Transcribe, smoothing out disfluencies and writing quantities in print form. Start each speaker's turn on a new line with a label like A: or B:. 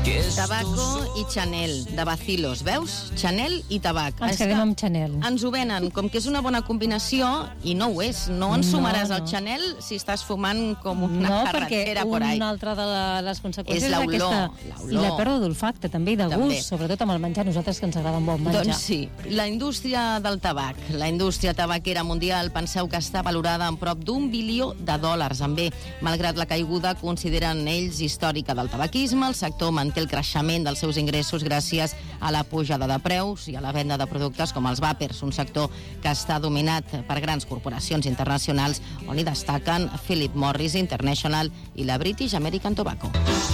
A: Tabaco i Chanel, de Bacilos. Veus? Chanel i tabac.
B: Ens quedem amb Chanel.
A: Ens ho venen com que és una bona combinació i no ho és. No ens sumaràs el Chanel si estàs fumant com una carretera por ahí.
B: No, perquè una altra de les conseqüències és
A: l'olor.
B: aquesta. I la pèrdua d'olfacte, també, i de gust, sobretot amb el menjar. Nosaltres que ens agrada un bon menjar.
A: Doncs sí. La indústria del tabac, la indústria tabaquera mundial, penseu que està valorada en prop d'1 bilió de dòlars. En bé, malgrat la caiguda, consideren ells històrica del tabaquisme, el sector manté el creixement dels seus ingressos gràcies a la pujada de preus i a la venda de productes com els vàpers, un sector que està dominat per grans corporacions internacionals on hi destaquen Philip Morris International i la British American Tobacco.